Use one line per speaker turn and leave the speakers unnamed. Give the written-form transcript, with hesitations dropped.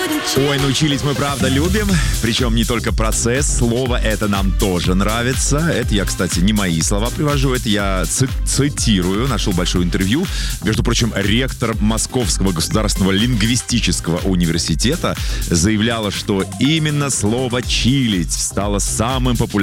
Ой, ну чилить мы правда любим, причем не только процесс, слово это нам тоже нравится. Это я, кстати, не мои слова привожу, это я цитирую, нашел большое интервью. Между прочим, ректор Московского государственного лингвистического университета заявляла, что именно слово «чилить» стало самым популярным